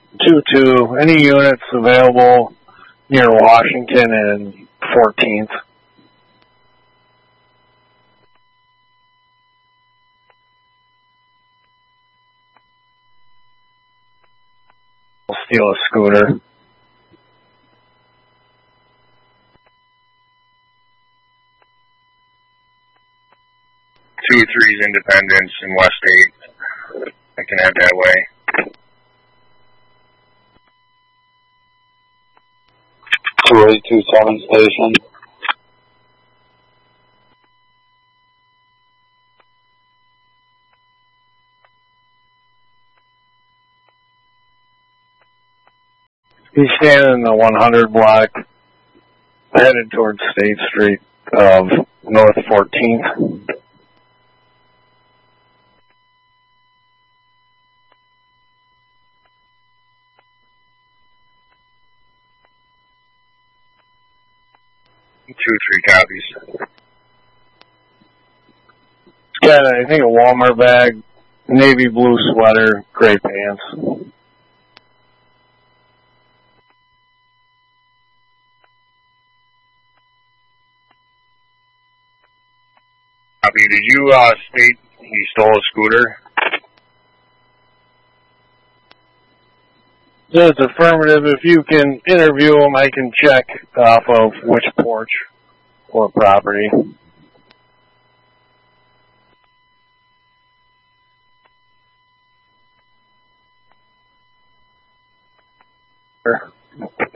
2-2. Any units available near Washington and 14th? We'll steal a scooter. 2-3's Independence and West 8. I can head that way. Two 827 station. He's standing in the 100 block, headed towards State Street of North 14th. Two, 3 copies. Got, I think, a Walmart bag, navy blue sweater, gray pants. Copy. Did you state he stole a scooter? That's affirmative. If you can interview him, I can check off of which porch or property. Sure.